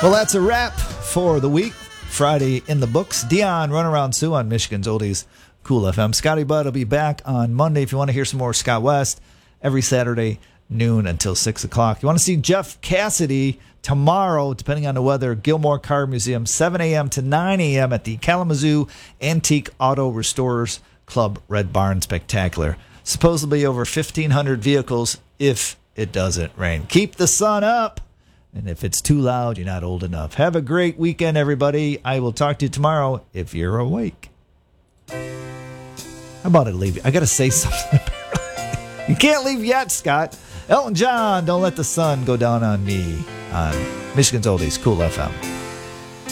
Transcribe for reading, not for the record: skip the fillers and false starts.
Well, that's a wrap for the week. Friday in the books. Dion, Runaround Sue on Michigan's Oldies Cool FM. Scotty Budd will be back on Monday. If you want to hear some more Scott West, every Saturday, noon until 6 o'clock. You want to see Jeff Cassidy tomorrow, depending on the weather, Gilmore Car Museum, 7 a.m. to 9 a.m. at the Kalamazoo Antique Auto Restorers Club Red Barn Spectacular. Supposedly over 1,500 vehicles if it doesn't rain. Keep the sun up. And if it's too loud, you're not old enough. Have a great weekend, everybody. I will talk to you tomorrow if you're awake. How about I leave? I got to say something. You can't leave yet, Scott. Elton John, Don't Let the Sun Go Down on Me on Michigan's Oldies Cool FM.